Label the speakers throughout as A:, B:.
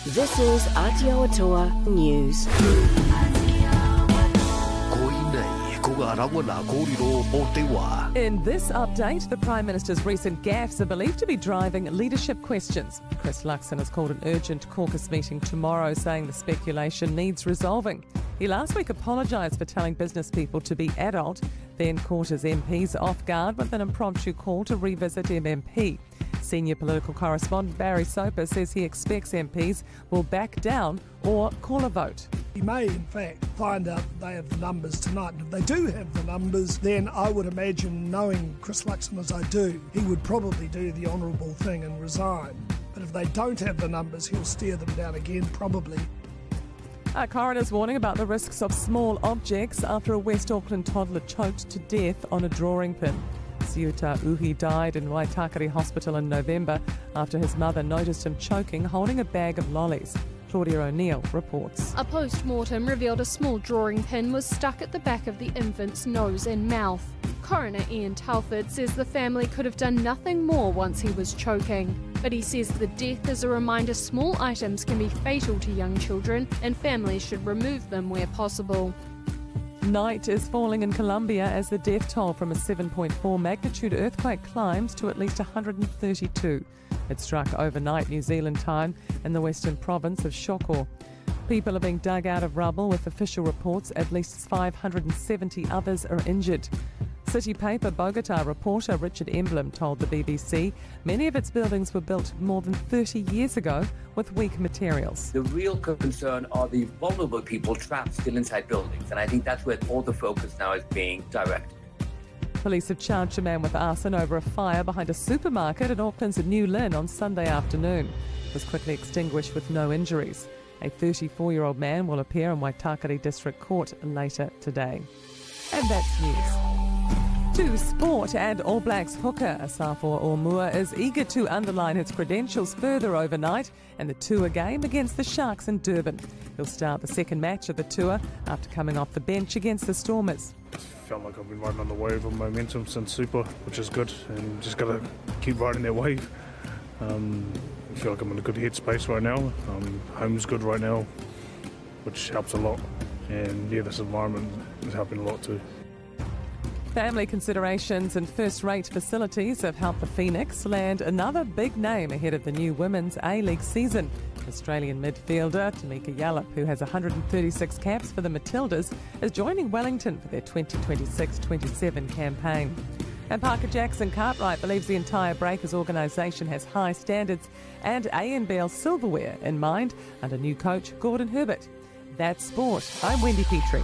A: This is Aotearoa News.
B: In this update, the Prime Minister's recent gaffes are believed to be driving leadership questions. Chris Luxon has called an urgent caucus meeting tomorrow, saying the speculation needs resolving. He last week apologised for telling business people to be adult, then caught his MPs off guard with an impromptu call to revisit MMP. Senior political correspondent Barry Soper says he expects MPs will back down or call a vote.
C: We may, in fact, find out that they have the numbers tonight. And if they do have the numbers, then I would imagine, knowing Chris Luxon as I do, he would probably do the honourable thing and resign. But if they don't have the numbers, he'll steer them down again, probably.
B: A coroner's warning about the risks of small objects after a West Auckland toddler choked to death on a drawing pin. Siuta Uhi died in Waitakere Hospital in November after his mother noticed him choking, holding a bag of lollies. Claudia O'Neill reports.
D: A post-mortem revealed a small drawing pin was stuck at the back of the infant's nose and mouth. Coroner Ian Telford says the family could have done nothing more once he was choking. But he says the death is a reminder small items can be fatal to young children and families should remove them where possible.
B: Night is falling in Colombia as the death toll from a 7.4 magnitude earthquake climbs to at least 132. It struck overnight New Zealand time in the western province of Shoko. People are being dug out of rubble, with official reports at least 570 others are injured. City Paper Bogota reporter Richard Emblem told the BBC many of its buildings were built more than 30 years ago with weak materials.
E: The real concern are the vulnerable people trapped still inside buildings, and I think that's where all the focus now is being directed.
B: Police have charged a man with arson over a fire behind a supermarket in Auckland's New Lynn on Sunday afternoon. It was quickly extinguished with no injuries. A 34-year-old man will appear in Waitakere District Court later today. And that's news. To sport, and All Blacks hooker Asafo Ormua is eager to underline his credentials further overnight in the tour game against the Sharks in Durban. He'll start the second match of the tour after coming off the bench against the Stormers.
F: Felt like I've been riding on the wave of momentum since Super, which is good, and just got to keep riding that wave. I feel like I'm in a good headspace right now. Home's good right now, which helps a lot, and yeah, this environment is helping a lot too.
B: Family considerations and first-rate facilities have helped the Phoenix land another big name ahead of the new Women's A-League season. Australian midfielder Tamika Yallop, who has 136 caps for the Matildas, is joining Wellington for their 2026-27 campaign. And Parker Jackson Cartwright believes the entire Breakers organisation has high standards and ANBL silverware in mind under new coach Gordon Herbert. That's sport. I'm Wendy Petrie.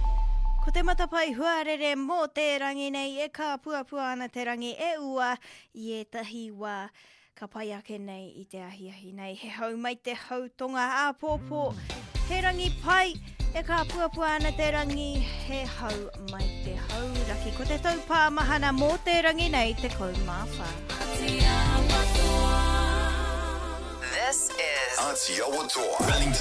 G: Ko te matapai huarere mō te rangi nei e ka puapua ana te rangi e ua I e tahi wā ka pai ake nei I te ahiahi nei. He hau mai te hau tonga a pōpō. He rangi pai e ka puapua ana te rangi he hau mai te hau. Raki ko te taupā mahana mō te rangi nei te kaumawha.
A: This is Aotearoa.